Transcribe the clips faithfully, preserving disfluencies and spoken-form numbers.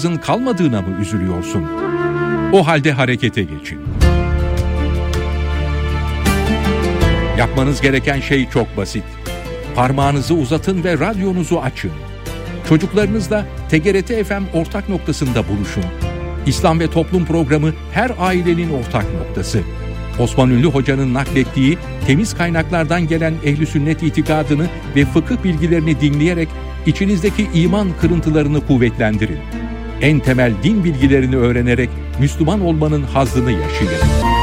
kalmadığına mı üzülüyorsun? O halde harekete geçin. Yapmanız gereken şey çok basit. Parmağınızı uzatın ve radyonuzu açın. Çocuklarınızla T G R T F M ortak noktasında buluşun. İslam ve Toplum programı her ailenin ortak noktası. Osman Ünlü Hoca'nın naklettiği temiz kaynaklardan gelen ehl-i sünnet itikadını ve fıkıh bilgilerini dinleyerek içinizdeki iman kırıntılarını kuvvetlendirin. En temel din bilgilerini öğrenerek Müslüman olmanın hazzını yaşayın.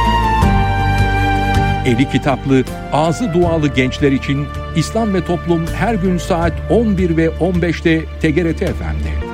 Eli kitaplı, ağzı dualı gençler için İslam ve Toplum her gün saat on bir ve on beşte T G R T F M'de.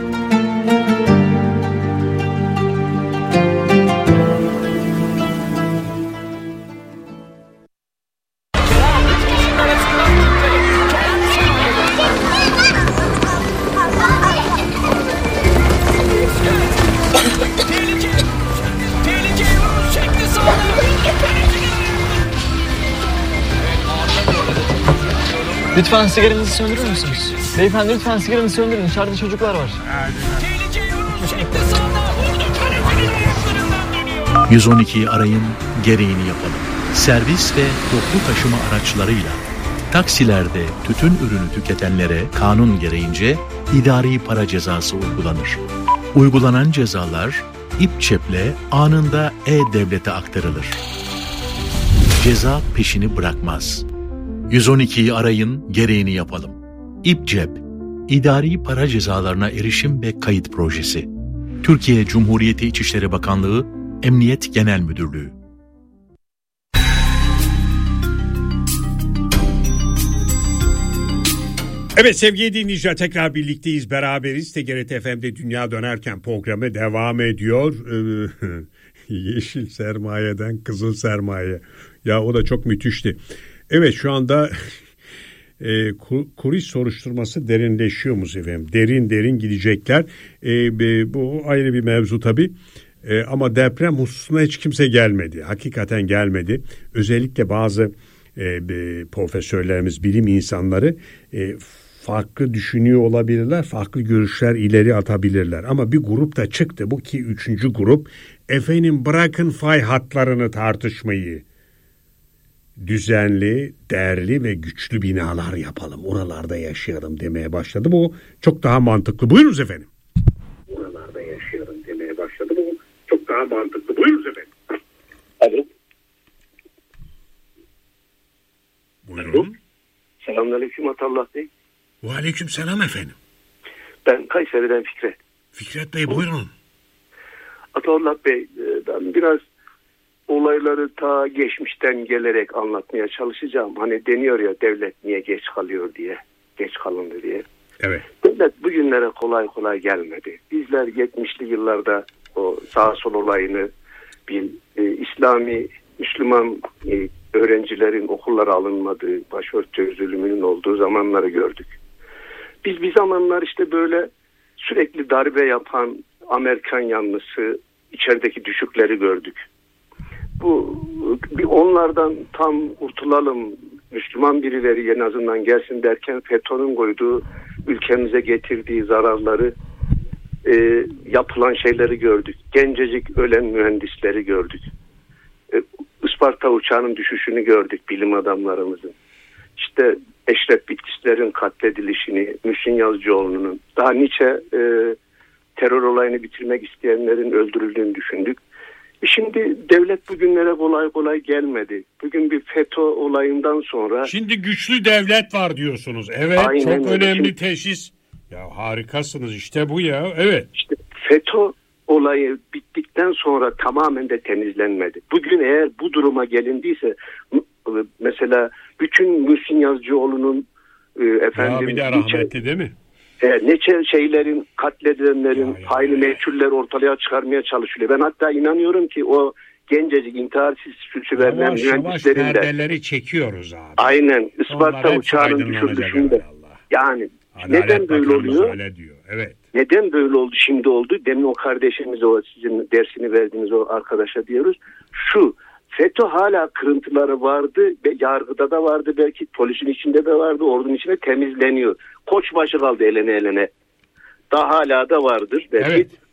Lütfen sigaranızı söndürür müsünüz? Beyefendi lütfen sigaranızı söndürün. İçeride çocuklar var. yüz on ikiyi arayın, gereğini yapalım. Servis ve toplu taşıma araçlarıyla taksilerde tütün ürünü tüketenlere kanun gereğince idari para cezası uygulanır. Uygulanan cezalar İPÇEP'le anında E-Devlet'e aktarılır. Ceza peşini bırakmaz. yüz on ikiyi arayın, gereğini yapalım. İPÇEP, İdari Para Cezalarına Erişim ve Kayıt Projesi. Türkiye Cumhuriyeti İçişleri Bakanlığı, Emniyet Genel Müdürlüğü. Evet sevgili dinleyiciler, tekrar birlikteyiz, beraberiz. T G R T F M'de Dünya Dönerken programı devam ediyor. Yeşil sermayeden kızıl sermaye. Ya o da çok müthişti. Evet, şu anda e, kulis soruşturması derinleşiyor mu efendim? Derin derin gidecekler. E, e, bu ayrı bir mevzu tabii. E, ama deprem hususuna hiç kimse gelmedi. Hakikaten gelmedi. Özellikle bazı e, e, profesörlerimiz, bilim insanları e, farklı düşünüyor olabilirler. Farklı görüşler ileri atabilirler. Ama bir grup da çıktı. Bu ki üçüncü grup. Efendim bırakın fay hatlarını tartışmayı. Düzenli, değerli ve güçlü binalar yapalım. Oralarda yaşayalım demeye başladı. Bu çok daha mantıklı. Buyurunuz efendim. Oralarda yaşayalım demeye başladı. Bu çok daha mantıklı. Buyurunuz efendim. Alo. Buyurun. Selamünaleyküm Atallah Bey. Ve aleyküm selam efendim. Ben Kayseri'den Fikret. Fikret Bey buyurun. Atallah Bey, ben biraz olayları ta geçmişten gelerek anlatmaya çalışacağım. Hani deniyor ya, devlet niye geç kalıyor diye, geç kalındı diye. Evet. Devlet bugünlere kolay kolay gelmedi. Bizler yetmişli yıllarda o sağ sol olayını, bir e, İslami, Müslüman e, öğrencilerin okullara alınmadığı, başörtü zulmünün olduğu zamanları gördük. Biz bir zamanlar işte böyle sürekli darbe yapan Amerikan yanlısı içerideki düşükleri gördük. Bu bir onlardan tam kurtulalım, Müslüman birileri en azından gelsin derken FETÖ'nün koyduğu, ülkemize getirdiği zararları, e, yapılan şeyleri gördük. Gencecik ölen mühendisleri gördük. E, Isparta uçağının düşüşünü gördük, bilim adamlarımızın. İşte Eşref Bitkisler'in katledilişini, Mühsin Yazıcıoğlu'nun, daha nice e, terör olayını bitirmek isteyenlerin öldürüldüğünü düşündük. Şimdi devlet bugünlere kolay kolay gelmedi. Bugün bir FETÖ olayından sonra... Şimdi güçlü devlet var diyorsunuz. Evet, aynen, çok önemli şimdi, teşhis. Ya harikasınız, işte bu ya, evet. İşte FETÖ olayı bittikten sonra tamamen de temizlenmedi. Bugün eğer bu duruma gelindiyse, mesela bütün Mühsin Yazıcıoğlu'nun e, efendim... Ya bir de rahmetli değil mi? E, ne şeylerin, katledilenlerin faili meçhuller ortaya çıkarmaya çalışılıyor. Ben hatta inanıyorum ki o gencecik intiharsız süsü verilen mühendislerin de... Yavaş perdeleri çekiyoruz abi. Aynen. Isparta uçağının düşürülüşünde. Yani Adalet neden böyle oluyor? Öyle diyor. Evet. Neden böyle oldu, şimdi oldu? Demin o kardeşimiz, o sizin dersini verdiğiniz o arkadaşa diyoruz. Şu, FETÖ hala kırıntıları vardı ve yargıda da vardı, belki polisin içinde de vardı, ordunun içinde temizleniyor. Koçbaşı kaldı elene elene. Daha hala da vardır belki. Evet.